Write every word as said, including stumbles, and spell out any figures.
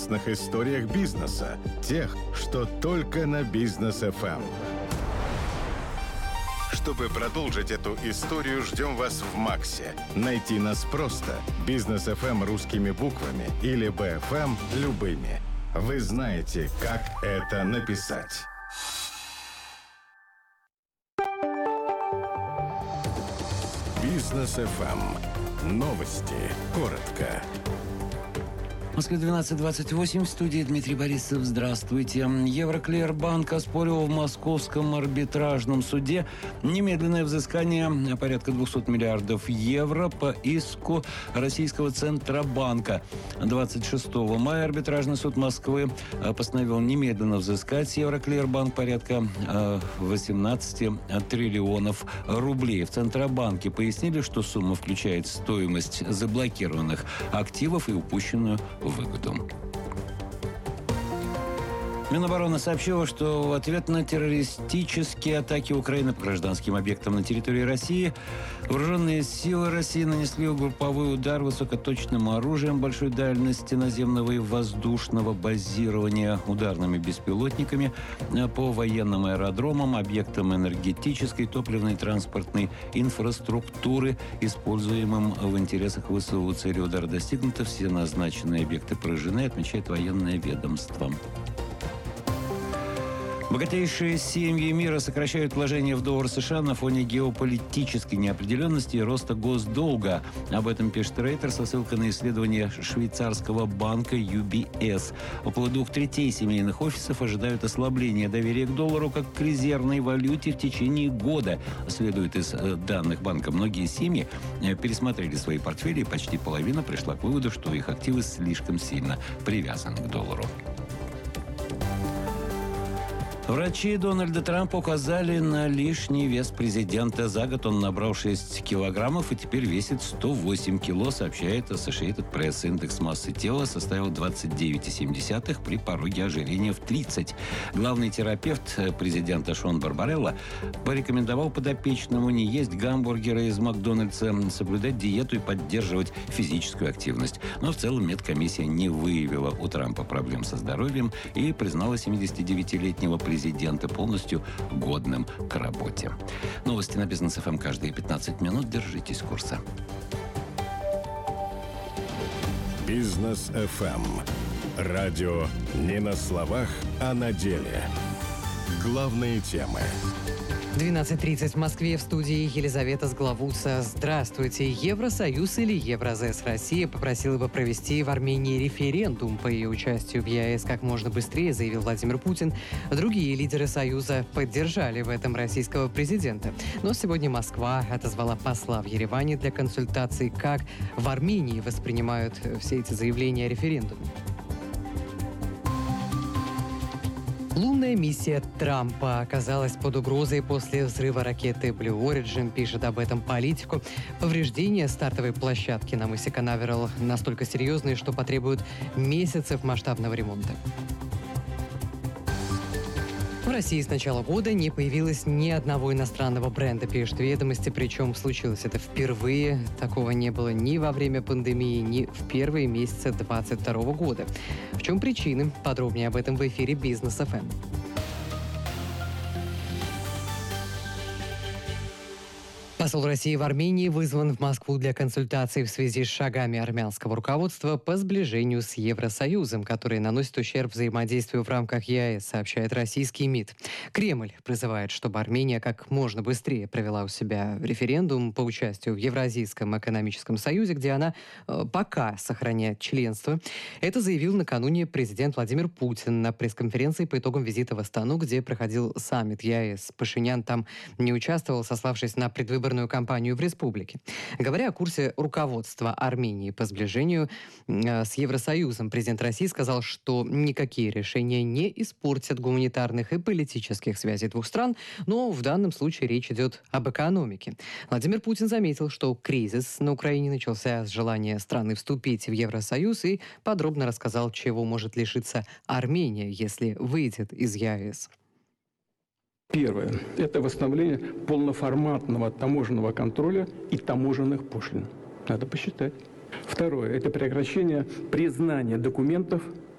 интересных историях бизнеса, тех, что только на Бизнес эф эм. Чтобы продолжить эту историю, ждем вас в Максе. Найти нас просто. Бизнес эф эм русскими буквами или би эф эм любыми. Вы знаете, как это написать. Бизнес эф эм. Новости. Коротко. В Москве двенадцать двадцать восемь, в студии Дмитрий Борисов. Здравствуйте. Евроклирбанк оспорил в Московском арбитражном суде немедленное взыскание порядка двухсот миллиардов евро по иску российского Центробанка. двадцать шестого мая арбитражный суд Москвы постановил немедленно взыскать с Евроклирбанк порядка восемнадцати триллионов рублей. В Центробанке пояснили, что сумма включает стоимость заблокированных активов и упущенную выгоду. Минобороны сообщила, что в ответ на террористические атаки Украины по гражданским объектам на территории России вооруженные силы России нанесли групповой удар высокоточным оружием большой дальности наземного и воздушного базирования, ударными беспилотниками по военным аэродромам, объектам энергетической, топливной, транспортной инфраструктуры, используемым в интересах ВСУ. Цели удара достигнуты, все назначенные объекты поражены, отмечает военное ведомство. Богатейшие семьи мира сокращают вложения в доллар США на фоне геополитической неопределенности и роста госдолга. Об этом пишет Рейтер со ссылкой на исследование швейцарского банка ю би эс. Около двух третей семейных офисов ожидают ослабления доверия к доллару как к резервной валюте в течение года. Следует из данных банка. Многие семьи пересмотрели свои портфели, и почти половина пришла к выводу, что их активы слишком сильно привязаны к доллару. Врачи Дональда Трампа указали на лишний вес президента. За год он набрал шесть килограммов и теперь весит сто восемь кило, сообщает Associated Press. Индекс массы тела составил двадцать девять целых семь десятых при пороге ожирения в тридцать. Главный терапевт президента Шон Барбарелло порекомендовал подопечному не есть гамбургеры из Макдональдса, соблюдать диету и поддерживать физическую активность. Но в целом медкомиссия не выявила у Трампа проблем со здоровьем и признала семидесятидевятилетнего президента президента полностью годным к работе. Новости на Бизнес эф эм каждые пятнадцать минут. Держитесь курса. Бизнес эф эм. Радио не на словах, а на деле. Главные темы. двенадцать тридцать в Москве, в студии Елизавета Сглавуца. Здравствуйте. Евросоюз или Евразес Россия попросила бы провести в Армении референдум по ее участию в ЕАЭС как можно быстрее, заявил Владимир Путин. Другие лидеры Союза поддержали в этом российского президента. Но сегодня Москва отозвала посла в Ереване для консультаций, как в Армении воспринимают все эти заявления о референдуме. Лунная миссия Трампа оказалась под угрозой после взрыва ракеты Blue Origin, пишет об этом Политику. Повреждения стартовой площадки на мысе Канаверал настолько серьезные, что потребуют месяцев масштабного ремонта. В России с начала года не появилось ни одного иностранного бренда, пишет «Ведомости», причем случилось это впервые. Такого не было ни во время пандемии, ни в первые месяцы две тысячи двадцать второго года. В чем причины? Подробнее об этом в эфире Бизнес эф эм. Посол России в Армении вызван в Москву для консультаций в связи с шагами армянского руководства по сближению с Евросоюзом, которые наносят ущерб взаимодействию в рамках ЕАЭС, сообщает российский МИД. Кремль призывает, чтобы Армения как можно быстрее провела у себя референдум по участию в Евразийском экономическом союзе, где она э, пока сохраняет членство. Это заявил накануне президент Владимир Путин на пресс-конференции по итогам визита в Астану, где проходил саммит ЕАЭС. Пашинян там не участвовал, сославшись на предвыборную кампанию в республике. Говоря о курсе руководства Армении по сближению э, с Евросоюзом, президент России сказал, что никакие решения не испортят гуманитарных и политических связей двух стран, но в данном случае речь идет об экономике. Владимир Путин заметил, что кризис на Украине начался с желания страны вступить в Евросоюз и подробно рассказал, чего может лишиться Армения, если выйдет из ЕАЭС. Первое – это восстановление полноформатного таможенного контроля и таможенных пошлин. Надо посчитать. Второе – это прекращение признания документов